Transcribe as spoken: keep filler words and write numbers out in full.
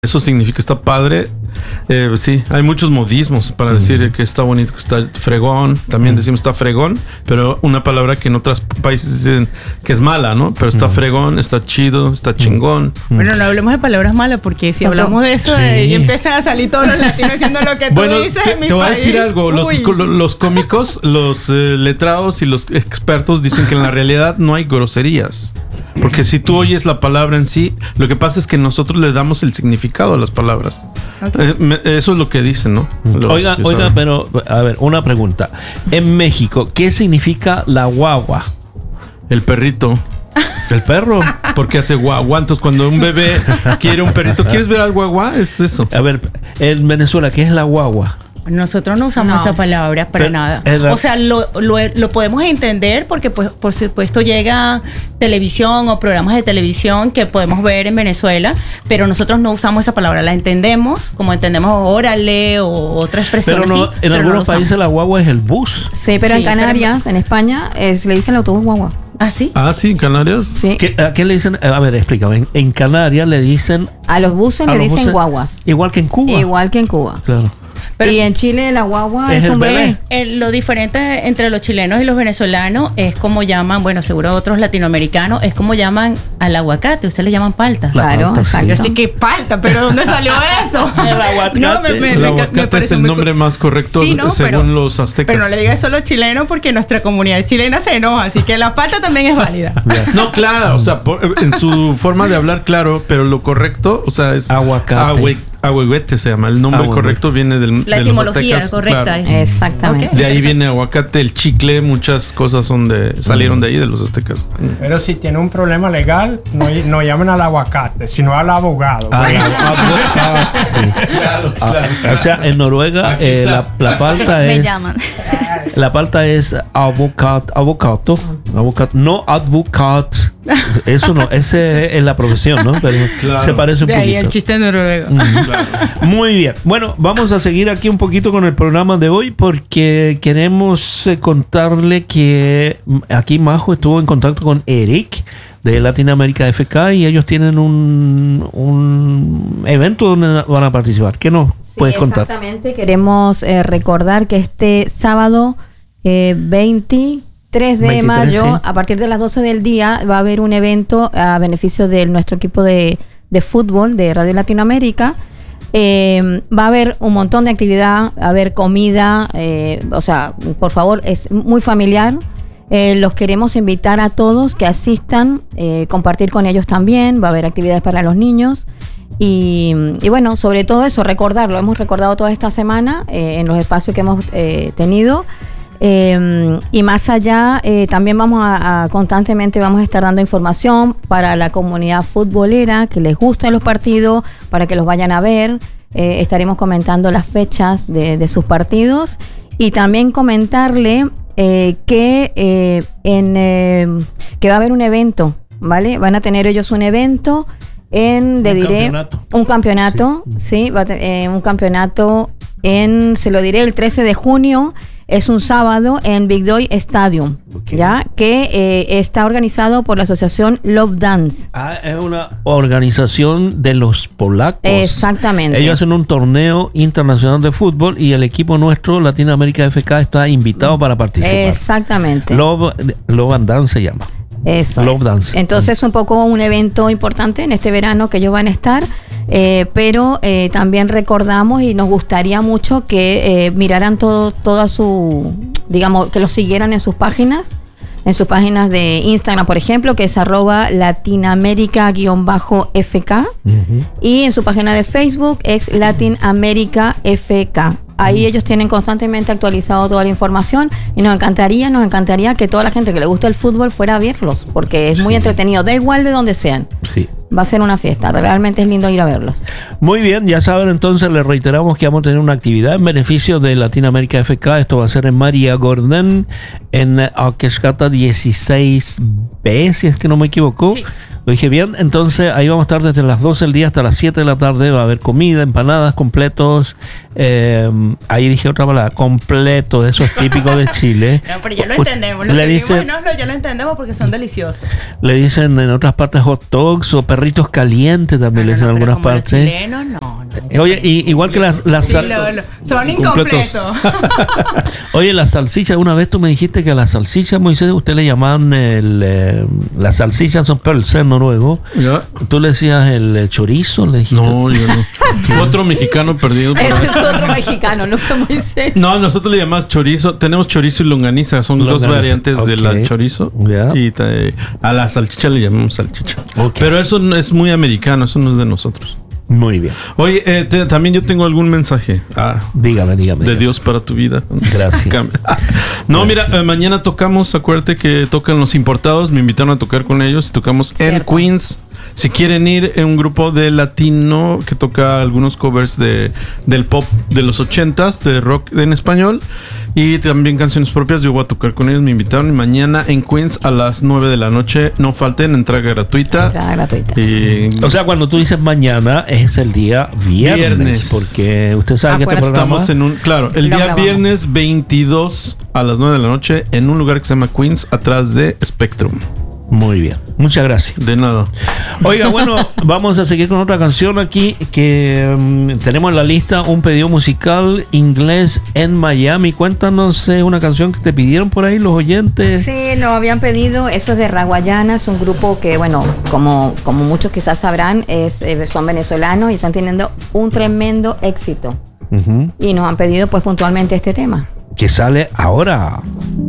Eso significa está padre. Eh, sí, hay muchos modismos para decir que está bonito, que está fregón. También decimos está fregón, pero una palabra que en otros países dicen que es mala, ¿no? Pero está fregón, está chido, está chingón. Bueno, no hablemos de palabras malas porque si hablamos de eso, sí. eh, empiezan a salir todos los latinos diciendo lo que tú bueno, dices te, en mi te voy país. a decir algo. Los, los cómicos, los eh, letrados y los expertos dicen que en la realidad no hay groserías. Porque si tú oyes la palabra en sí, lo que pasa es que nosotros le damos el significado a las palabras. Okay. Eh, me, eso es lo que dicen, ¿no? Los oiga, oiga, saben. Pero, a ver, una pregunta. En México, ¿qué significa la guagua? El perrito. ¿El perro? Porque hace guagua. Entonces, cuando un bebé quiere un perrito, ¿quieres ver al guagua? Es eso. A ver, en Venezuela, ¿qué es la guagua? Nosotros no usamos no. esa palabra para Pero, nada. La... O sea, lo, lo, lo podemos entender porque, pues, por supuesto, llega televisión o programas de televisión que podemos ver en Venezuela, pero nosotros no usamos esa palabra. La entendemos como entendemos órale o otra expresión pero no, así. En pero algunos no países la guagua es el bus. Sí, pero sí, en Canarias, pero... en España, es, le dicen el autobús guagua. ¿Ah, sí? Ah, sí, en Canarias. Sí. ¿Qué, ¿A qué le dicen? A ver, explícame. En, en Canarias le dicen... A los buses le dicen buses, guaguas. Igual que en Cuba. Igual que en Cuba. Claro. Pero y en Chile la guagua es, es un bebé. bebé. El, lo diferente entre los chilenos y los venezolanos es como llaman, bueno, seguro otros latinoamericanos, es como llaman al aguacate. Ustedes le llaman palta. La claro, palta, exacto. Yo sé que palta, pero ¿dónde salió eso? El aguacate. No, me, me, el me, aguacate me es el nombre más correcto sí, no, según pero, los aztecas. Pero no le digas solo chileno porque nuestra comunidad chilena se enoja, así que la palta también es válida. No, claro, o sea, por, en su forma de hablar, claro, pero lo correcto, o sea, es aguacate. Ahue, ahuehuete se llama. El nombre Ahuehuete. correcto viene del, la de los aztecas. La etimología correcta claro. es. Exactamente. Okay. De ahí viene aguacate, el chicle, muchas cosas son de, salieron mm. de ahí, de los aztecas. Pero si tiene un problema legal, no, no llamen al aguacate, sino al abogado. Al abogado, sí. Claro, claro. Ah, o sea, en Noruega eh, la, la palta es... Me llaman. La palta es avocado, avocado, avocado, no advocat. Eso no, ese es la profesión, ¿no? Pero claro. se parece un de poquito. Ahí el chiste noruego. Mm. Claro. Muy bien. Bueno, vamos a seguir aquí un poquito con el programa de hoy porque queremos eh, contarle que aquí Majo estuvo en contacto con Eric de Latinoamérica F K y ellos tienen un, un evento donde van a participar. ¿Qué nos sí, puedes contar? Exactamente. Queremos eh, recordar que este sábado eh, veintitrés de veintitrés, mayo, sí. a partir de las doce del día, va a haber un evento a beneficio de nuestro equipo de, de fútbol de Radio Latinoamérica. Eh, va a haber un montón de actividad, va a haber comida, eh, o sea, por favor, es muy familiar. Eh, los queremos invitar a todos que asistan, eh, compartir con ellos también, va a haber actividades para los niños y, y bueno, sobre todo eso, recordarlo, hemos recordado toda esta semana eh, en los espacios que hemos eh, tenido eh, y más allá eh, también vamos a, a constantemente vamos a estar dando información para la comunidad futbolera que les gusten los partidos, para que los vayan a ver, eh, estaremos comentando las fechas de, de sus partidos y también comentarle Eh, que eh, en eh, que va a haber un evento, ¿vale? Van a tener ellos un evento en, le diré, campeonato. un campeonato, sí, sí va a tener, eh, un campeonato en, se lo diré, el trece de junio, es un sábado en Big Doy Stadium, okay. ya que eh, está organizado por la asociación Love Dance. Ah, es una organización de los polacos. Exactamente. Ellos hacen un torneo internacional de fútbol y el equipo nuestro, Latinoamérica F K, está invitado para participar. Exactamente. Love, Love and Dance se llama. Eso Love es. Dance. Entonces es un poco un evento importante en este verano que ellos van a estar, eh, pero eh, también recordamos y nos gustaría mucho que eh, miraran todo, toda su, digamos, que los siguieran en sus páginas, en sus páginas de Instagram, por ejemplo, que es arroba latinaamérica-F K uh-huh. y en su página de Facebook es Latinoamérica F K. Ahí ellos tienen constantemente actualizado toda la información y nos encantaría, nos encantaría que toda la gente que le gusta el fútbol fuera a verlos, porque es muy sí. entretenido, da igual de donde sean. Sí. Va a ser una fiesta, realmente es lindo ir a verlos. Muy bien, ya saben, entonces les reiteramos que vamos a tener una actividad en beneficio de Latinoamérica F K. Esto va a ser en María Gordón, en Aquescata dieciséis B, si es que no me equivoco. Sí. Lo dije bien, entonces ahí vamos a estar desde las doce del día hasta las siete de la tarde. Va a haber comida, empanadas, completos. Eh, ahí dije otra palabra, completo, eso es típico de Chile. No, pero ya lo entendemos. Lo le que dicen, vimos, no, ya lo entendemos porque son deliciosos. Le dicen en otras partes hot dogs o perritos calientes también, No, le dicen en no, no, algunas pero como partes. los chilenos, no, no. Oye, y, igual que las, las Sí, sal- lo- lo- son Completos. incompletos. Oye, la salchicha, una vez tú me dijiste que a la salchicha, Moisés, usted le llamaban el, eh, las salchichas son pero el cerdo noruego. ¿Ya? Tú le decías el, eh, chorizo, le dijiste. No, yo no. Fue otro mexicano perdido. por- Ese es otro mexicano, no fue muy serio. No, nosotros le llamamos chorizo. Tenemos chorizo y longaniza. Son dos Longaniza, variantes de ok. la chorizo. Ya. Y te- a la salchicha le llamamos salchicha. Ok. Pero eso no es muy americano. Eso no es de nosotros. Muy bien. Oye, eh, te- también yo tengo algún mensaje ah, Dígame, dígame. de dígame. Dios para tu vida. Gracias. No, mira, eh, mañana tocamos. Acuérdate que tocan los importados. Me invitaron a tocar con ellos. Y tocamos en Cierto. Queens. Si quieren ir en un grupo de latino que toca algunos covers de, del pop de los ochentas, de rock en español y también canciones propias, yo voy a tocar con ellos. Me invitaron y mañana en Queens a las nueve de la noche. No falten, entrega gratuita. Entrada gratuita. Y O sea, cuando tú dices mañana, es el día viernes. Viernes. Porque usted sabe que este Acuérdate, programa... estamos en un, claro, el Lo día grabamos. viernes veintidós a las nueve de la noche en un lugar que se llama Queens, atrás de Spectrum. Muy bien. Muchas gracias. De nada. Oiga, bueno, vamos a seguir con otra canción aquí que mm, tenemos en la lista, un pedido musical inglés en Miami. Cuéntanos eh, una canción que te pidieron por ahí los oyentes. Sí, lo habían pedido, eso es de Raguayana, es un grupo que, bueno, como, como muchos quizás sabrán, es, eh, son venezolanos y están teniendo un tremendo éxito. Ujú. Y nos han pedido pues puntualmente este tema. Que sale ahora.